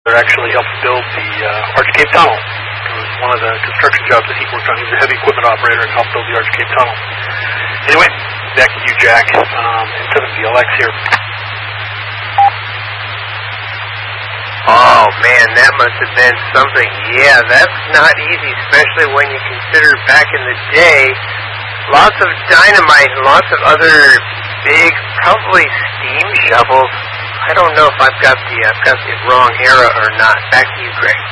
actually helped build the Arch Cape Tunnel. It was one of the construction jobs that he worked on. He was a heavy equipment operator and helped build the Arch Cape Tunnel. Anyway, back to you, Jack, and 7VLX here. Oh, man, that must have been something. Yeah, that's not easy, especially when you consider back in the day, lots of dynamite and lots of other big, probably steam shovels. I don't know if I've got the wrong era or not. Back to you, Greg.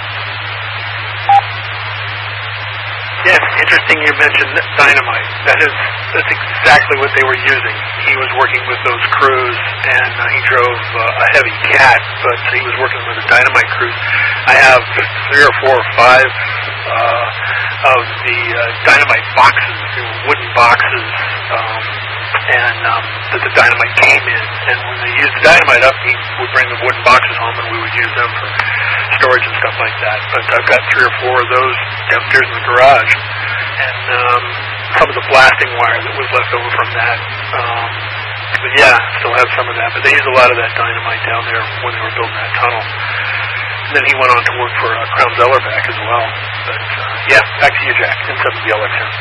Yes, interesting you mentioned dynamite. That's exactly what they were using. He was working with those crews, and he drove a heavy Cat, but he was working with a dynamite crew. I have 3 or 4 or 5 of the dynamite boxes, wooden boxes, and that the dynamite came in. And when they used the dynamite up, he would bring the wooden boxes home, and we would use them for storage and stuff like that. But I've got 3 or 4 of those downstairs in the garage, and some of the blasting wire that was left over from that. But yeah, still have some of that. But they used a lot of that dynamite down there when they were building that tunnel. And then he went on to work for Crown Zellerback as well. But yeah, back to you, Jack, in 7VLX here.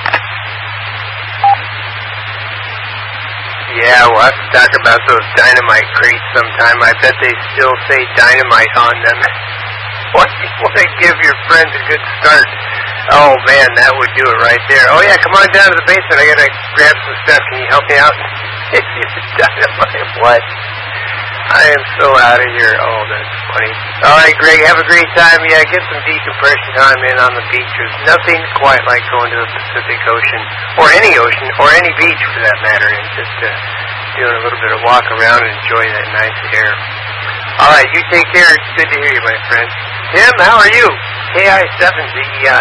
Yeah, we'll have to talk about those dynamite crates sometime. I bet they still say dynamite on them. Want to give your friends a good start. Oh, man, that would do it right there. Oh, yeah, come on down to the basement. I got to grab some stuff. Can you help me out? Dynamite, what? I am so out of here. Oh, that's funny. All right, Greg, have a great time. Yeah, get some decompression time in on the beach. There's nothing quite like going to the Pacific Ocean, or any beach for that matter, and just doing a little bit of walk around and enjoying that nice air. All right, you take care. It's good to hear you, my friend. Tim, how are you? KI7ZEI.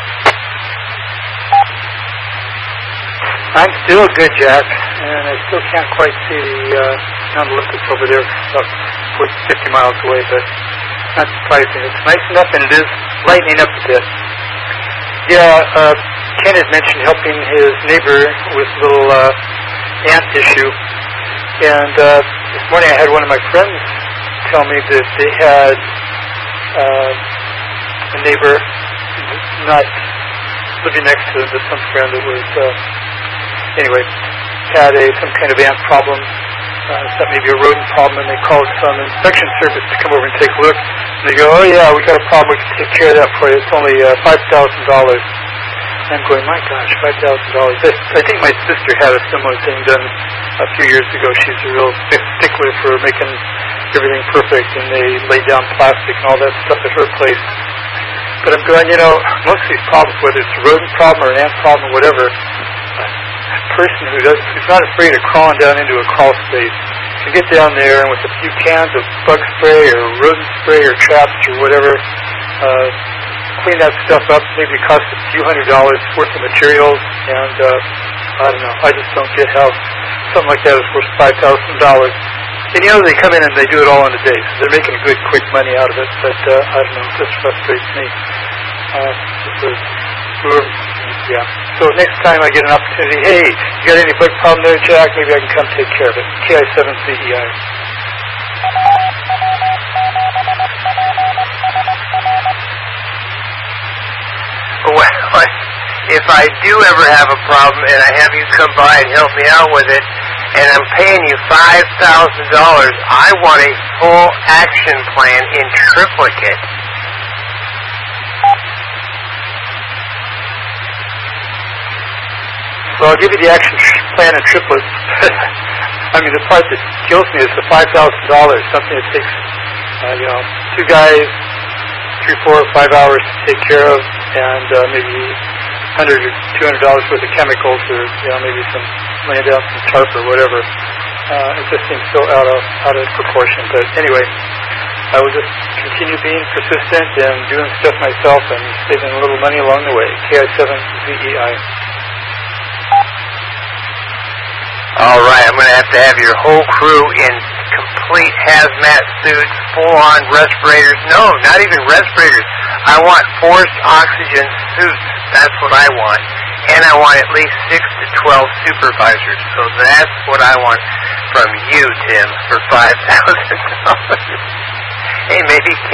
I'm still good, Jack, and I still can't quite see the Olympics over there, about 50 miles away, but not surprising. It's nice enough, and it is lightening up a bit. Yeah, Ken had mentioned helping his neighbor with a little ant issue, and this morning I had one of my friends tell me that they had a neighbor, not living next to them, but some friend that was... anyway, had some kind of ant problem, thought maybe a rodent problem, and they called some inspection service to come over and take a look. And they go, oh yeah, we got a problem, we can take care of that for you. It's only $5,000. I'm going, my gosh, $5,000. I think my sister had a similar thing done a few years ago. She's a real stickler for making everything perfect, and they lay down plastic and all that stuff at her place. But I'm going, most of these problems, whether it's a rodent problem or an ant problem or whatever, person who's not afraid of crawling down into a crawl space can get down there and with a few cans of bug spray or rodent spray or traps or whatever, clean that stuff up. Maybe it costs a few $100s worth of materials, and I don't know. I just don't get how something like that is worth $5,000. And they come in and they do it all in a day, so they're making good, quick money out of it. But I don't know. It just frustrates me. Yeah. So next time I get an opportunity, hey, you got any bug problem there, Jack? Maybe I can come take care of it. KI7ZEI. Well, if I do ever have a problem and I have you come by and help me out with it, and I'm paying you $5,000, I want a full action plan in triplicate. Well, I'll give you the action plan in triplets. I mean, the part that kills me is the $5,000, something that takes, 2 guys, 3, 4, 5 hours to take care of, and maybe $100 or $200 worth of chemicals, or maybe some laying down some tarp or whatever. It just seems so out of proportion. But anyway, I will just continue being persistent and doing stuff myself and saving a little money along the way. KI7ZEI. All right, I'm going to have your whole crew in complete hazmat suits, full-on respirators. No, not even respirators. I want forced oxygen suits. That's what I want. And I want at least 6 to 12 supervisors. So that's what I want from you, Tim, for $5,000. Hey, maybe